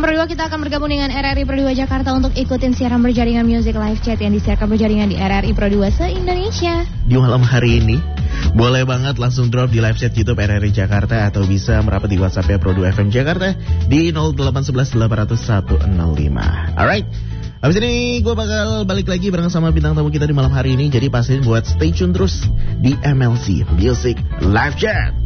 Malam berdua kita akan bergabung dengan RRI Pro 2 Jakarta untuk ikutin siaran berjaringan Music Live Chat yang disiarkan berjaringan di RRI Pro 2 se-Indonesia. Di malam hari ini, boleh banget langsung drop di live chat YouTube RRI Jakarta atau bisa merapat di WhatsApp-nya Pro 2 FM Jakarta di 0811 800 165. Alright. Habis ini gue bakal balik lagi bareng sama bintang tamu kita di malam hari ini. Jadi pastiin buat stay tune terus di MLC Music Live Chat.